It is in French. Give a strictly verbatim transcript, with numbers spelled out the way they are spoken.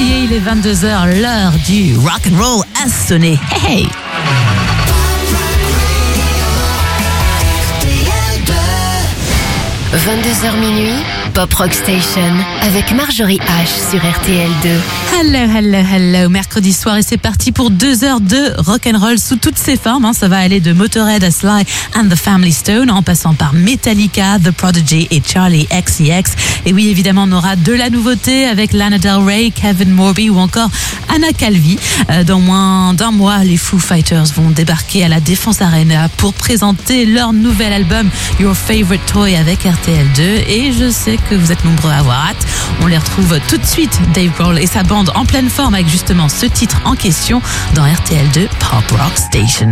y est, il est vingt-deux heures, l'heure du rock'n'roll a sonné. Hey, hey. vingt-deux heures minuit, Pop Rock Station avec Marjorie H sur R T L deux. Hello, hello, hello. Mercredi soir et c'est parti pour deux heures de rock'n'roll sous toutes ses formes. Hein. Ça va aller de Motorhead à Sly and the Family Stone en passant par Metallica, The Prodigy et Charlie X C X. Et oui, évidemment, on aura de la nouveauté avec Lana Del Rey, Kevin Morby ou encore Anna Calvi. Euh, dans moins d'un mois, les Foo Fighters vont débarquer à la Défense Arena pour présenter leur nouvel album Your Favorite Toy avec R T L deux. Et je sais que vous êtes nombreux à avoir hâte. On les retrouve tout de suite, Dave Grohl et sa bande en pleine forme avec justement ce titre en question dans R T L deux Pop Rock Station.